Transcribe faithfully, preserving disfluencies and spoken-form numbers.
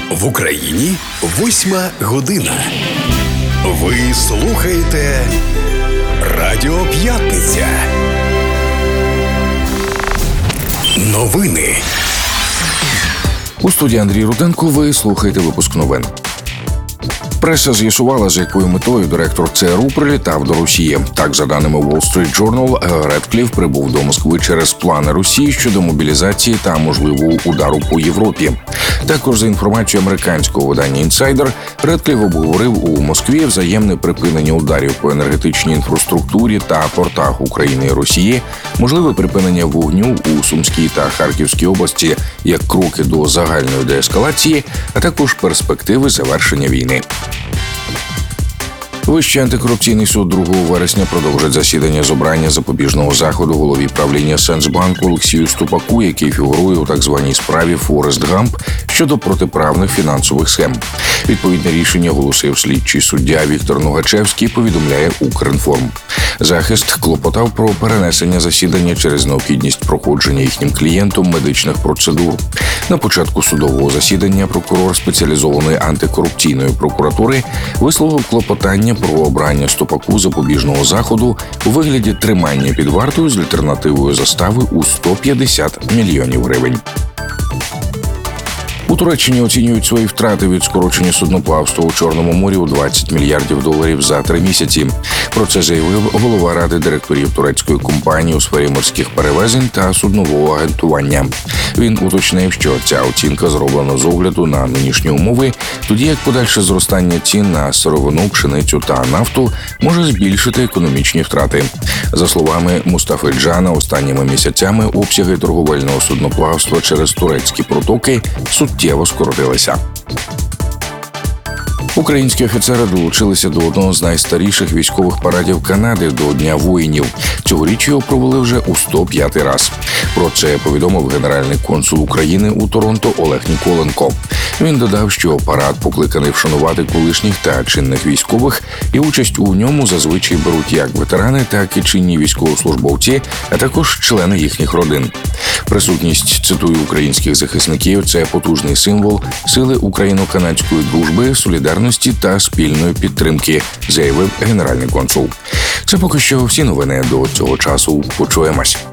В Україні восьма година. Ви слухаєте Радіо П'ятниця. Новини. У студії Андрій Руденко ви слухаєте випуск новин. Преса з'ясувала, з якою метою директор ЦРУ прилітав до Росії. Так, за даними Wall Street Journal, Редкліф прибув до Москви через плани Росії щодо мобілізації та можливого удару по Європі. Також, за інформацією американського видання «Інсайдер», Редкліф обговорив у Москві взаємне припинення ударів по енергетичній інфраструктурі та портах України і Росії, можливе припинення вогню у Сумській та Харківській області як кроки до загальної деескалації, а також перспективи завершення війни. Вищий антикорупційний суд другого вересня продовжить засідання з обрання запобіжного заходу голові правління Сенсбанку Олексію Ступаку, який фігурує у так званій справі Форест Гамп щодо протиправних фінансових схем. Відповідне рішення оголосив слідчий суддя Віктор Ногачевський, повідомляє Укрінформ. Захист клопотав про перенесення засідання через необхідність проходження їхнім клієнтом медичних процедур. На початку судового засідання прокурор спеціалізованої антикорупційної прокуратури висловив клопотання про обрання Ступаку запобіжного заходу у вигляді тримання під вартою з альтернативою застави у сто п'ятдесят мільйонів гривень. У Туреччині оцінюють свої втрати від скорочення судноплавства у Чорному морі у двадцять мільярдів доларів за три місяці. Про це заявив голова ради директорів турецької компанії у сфері морських перевезень та суднового агентування. Він уточнив, що ця оцінка зроблена з огляду на нинішні умови, тоді як подальше зростання цін на сировину, пшеницю та нафту може збільшити економічні втрати. За словами Мустафи Джана, останніми місяцями обсяги торговельного судноплавства через турецькі протоки суттєво скоротилися. Українські офіцери долучилися до одного з найстаріших військових парадів Канади до Дня воїнів. Цьогоріч його провели вже у сто п'ятий раз. Про це повідомив генеральний консул України у Торонто Олег Ніколенко. Він додав, що парад покликаний вшанувати колишніх та чинних військових, і участь у ньому зазвичай беруть як ветерани, так і чинні військовослужбовці, а також члени їхніх родин. Присутність, цитую, українських захисників – це потужний символ сили україно-канадської дружби, солідарності та спільної підтримки, заявив генеральний консул. Це поки що всі новини до цього часу. Почуємось.